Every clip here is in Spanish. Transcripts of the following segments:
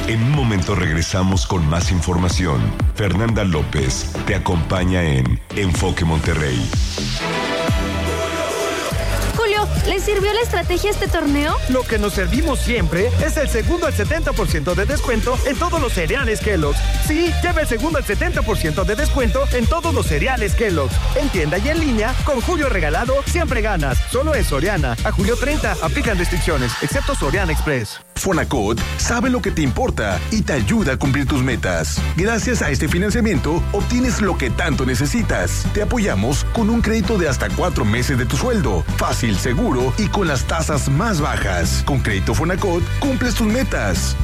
En un momento regresamos con más información. Fernanda López te acompaña en Enfoque Monterrey. Julio, ¿le sirvió la estrategia a este torneo? Lo que nos servimos siempre es el segundo al 70% de descuento en todos los cereales Kellogg's. Sí, lleva el segundo al 70% de descuento en todos los cereales Kellogg's. En tienda y en línea, con Julio regalado, siempre ganas. Solo es Soriana. A julio 30, aplican restricciones, excepto Soriana Express. Fonacot sabe lo que te importa y te ayuda a cumplir tus metas. Gracias a este financiamiento, obtienes lo que tanto necesitas. Te apoyamos con un crédito de hasta 4 meses de tu sueldo. Fácil, seguro y con las tasas más bajas. Con Crédito Fonacot, cumples tus metas.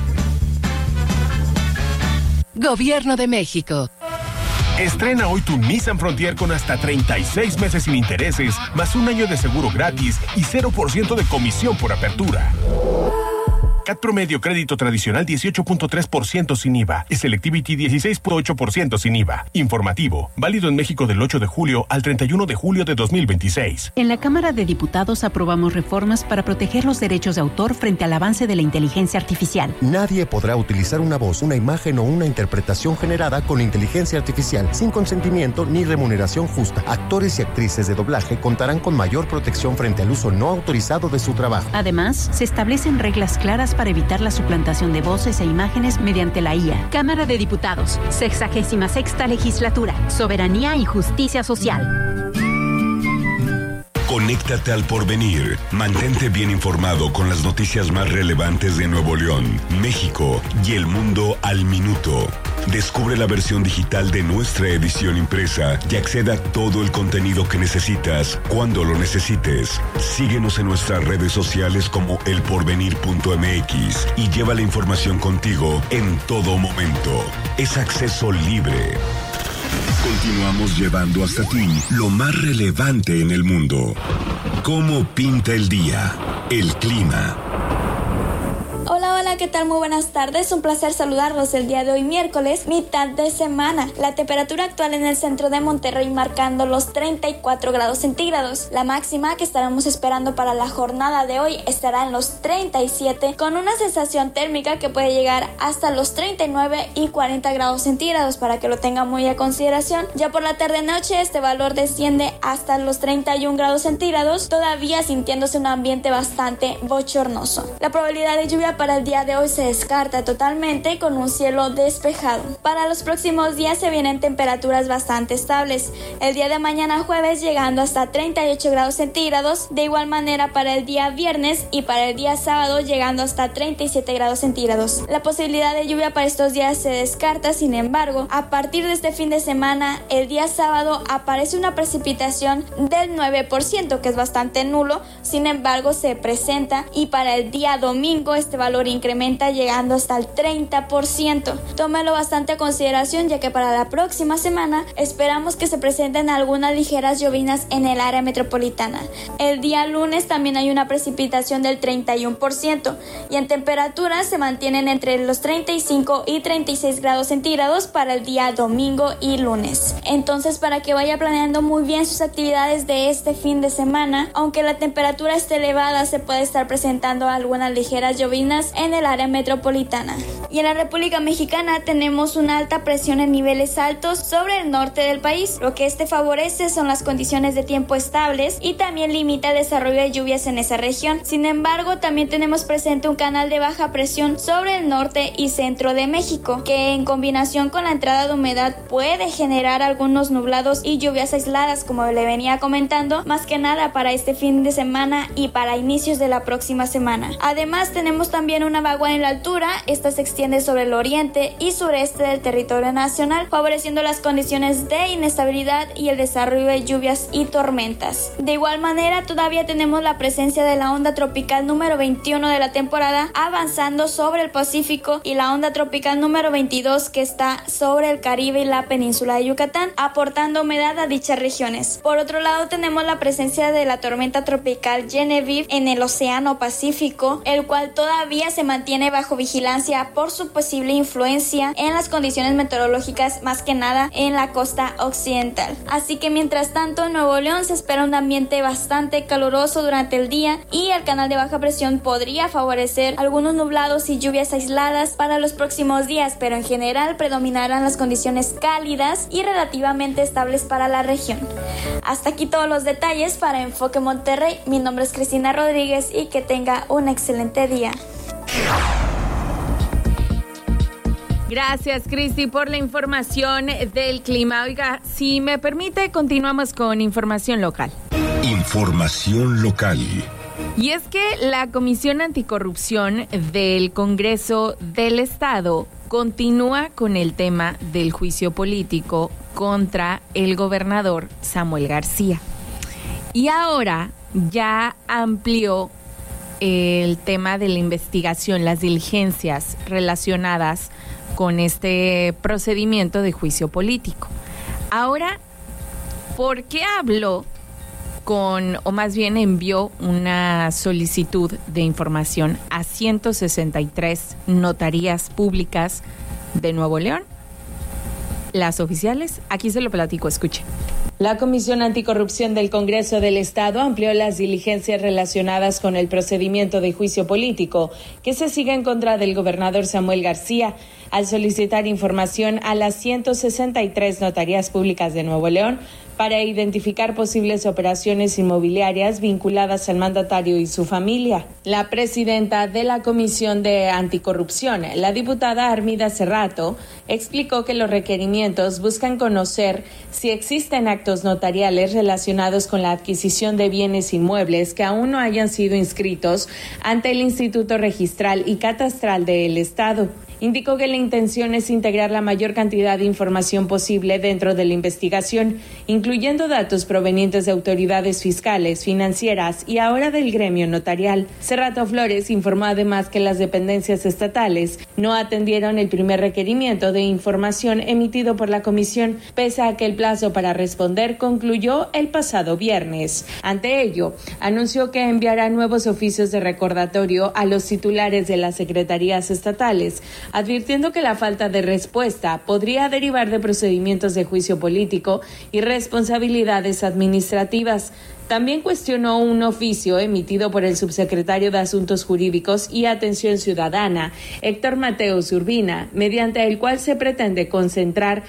Gobierno de México. Estrena hoy tu Nissan Frontier con hasta 36 meses sin intereses, más un año de seguro gratis y 0% de comisión por apertura. CAT promedio crédito tradicional 18.3% sin IVA. Selectivity 16.8% sin IVA. Informativo. Válido en México del 8 de julio al 31 de julio de 2026. En la Cámara de Diputados aprobamos reformas para proteger los derechos de autor frente al avance de la inteligencia artificial. Nadie podrá utilizar una voz, una imagen o una interpretación generada con inteligencia artificial sin consentimiento ni remuneración justa. Actores y actrices de doblaje contarán con mayor protección frente al uso no autorizado de su trabajo. Además, se establecen reglas claras para evitar la suplantación de voces e imágenes mediante la IA. Cámara de Diputados, 66ª Legislatura, Soberanía y Justicia Social. Conéctate al porvenir. Mantente bien informado con las noticias más relevantes de Nuevo León, México y el mundo al minuto. Descubre la versión digital de nuestra edición impresa y acceda a todo el contenido que necesitas cuando lo necesites. Síguenos en nuestras redes sociales como elporvenir.mx y lleva la información contigo en todo momento. Es acceso libre. Continuamos llevando hasta ti lo más relevante en el mundo. ¿Cómo pinta el día? El clima. Hola, ¿qué tal? Muy buenas tardes. Un placer saludarlos el día de hoy, miércoles, mitad de semana. La temperatura actual en el centro de Monterrey marcando los 34 grados centígrados. La máxima que estaremos esperando para la jornada de hoy estará en los 37, con una sensación térmica que puede llegar hasta los 39 y 40 grados centígrados, para que lo tengan muy a consideración. Ya por la tarde-noche este valor desciende hasta los 31 grados centígrados, todavía sintiéndose un ambiente bastante bochornoso. La probabilidad de lluvia para el día de hoy se descarta totalmente, con un cielo despejado. Para los próximos días se vienen temperaturas bastante estables. El día de mañana jueves llegando hasta 38 grados centígrados, de igual manera para el día viernes y para el día sábado llegando hasta 37 grados centígrados. La posibilidad de lluvia para estos días se descarta, sin embargo, a partir de este fin de semana, el día sábado aparece una precipitación del 9%, que es bastante nulo, sin embargo se presenta, y para el día domingo este valor incrementa llegando hasta el 30%. Tómalo bastante a consideración, ya que para la próxima semana esperamos que se presenten algunas ligeras llovinas en el área metropolitana. El día lunes también hay una precipitación del 31% y en temperaturas se mantienen entre los 35 y 36 grados centígrados para el día domingo y lunes. Entonces, para que vaya planeando muy bien sus actividades de este fin de semana, aunque la temperatura esté elevada, se puede estar presentando algunas ligeras llovinas en el área metropolitana. Y en la República Mexicana tenemos una alta presión en niveles altos sobre el norte del país. Lo que este favorece son las condiciones de tiempo estables y también limita el desarrollo de lluvias en esa región. Sin embargo, también tenemos presente un canal de baja presión sobre el norte y centro de México, que en combinación con la entrada de humedad puede generar algunos nublados y lluvias aisladas, como le venía comentando, más que nada para este fin de semana y para inicios de la próxima semana. Además, tenemos también una vaguada en la altura. Esta se extiende sobre el oriente y sureste del territorio nacional, favoreciendo las condiciones de inestabilidad y el desarrollo de lluvias y tormentas. De igual manera, todavía tenemos la presencia de la onda tropical número 21 de la temporada avanzando sobre el Pacífico, y la onda tropical número 22 que está sobre el Caribe y la península de Yucatán, aportando humedad a dichas regiones. Por otro lado, tenemos la presencia de la tormenta tropical Genevieve en el Océano Pacífico, el cual todavía se mantiene bajo vigilancia por por su posible influencia en las condiciones meteorológicas, más que nada en la costa occidental. Así que mientras tanto, en Nuevo León se espera un ambiente bastante caluroso durante el día y el canal de baja presión podría favorecer algunos nublados y lluvias aisladas para los próximos días, pero en general predominarán las condiciones cálidas y relativamente estables para la región. Hasta aquí todos los detalles para Enfoque Monterrey. Mi nombre es Cristina Rodríguez y que tenga un excelente día. Gracias, Cristi, por la información del clima. Oiga, si me permite, continuamos con información local. Información local. Y es que la Comisión Anticorrupción del Congreso del Estado continúa con el tema del juicio político contra el gobernador Samuel García. Y ahora ya amplió el tema de la investigación, las diligencias relacionadas con este procedimiento de juicio político. Ahora, ¿por qué habló o más bien envió una solicitud de información a 163 notarías públicas de Nuevo León? Las oficiales, aquí se lo platico, escuche. La Comisión Anticorrupción del Congreso del Estado amplió las diligencias relacionadas con el procedimiento de juicio político que se sigue en contra del gobernador Samuel García, al solicitar información a las 163 notarías públicas de Nuevo León para identificar posibles operaciones inmobiliarias vinculadas al mandatario y su familia. La presidenta de la Comisión de Anticorrupción, la diputada Armida Cerrato, explicó que los requerimientos buscan conocer si existen actos notariales relacionados con la adquisición de bienes inmuebles que aún no hayan sido inscritos ante el Instituto Registral y Catastral del Estado. Indicó que la intención es integrar la mayor cantidad de información posible dentro de la investigación, incluyendo datos provenientes de autoridades fiscales, financieras y ahora del gremio notarial. Cerrato Flores informó además que las dependencias estatales no atendieron el primer requerimiento de información emitido por la comisión, pese a que el plazo para responder concluyó el pasado viernes. Ante ello, anunció que enviará nuevos oficios de recordatorio a los titulares de las secretarías estatales, advirtiendo que la falta de respuesta podría derivar de procedimientos de juicio político y responsabilidades administrativas. También cuestionó un oficio emitido por el subsecretario de Asuntos Jurídicos y Atención Ciudadana, Héctor Mateos Urbina, mediante el cual se pretende concentrar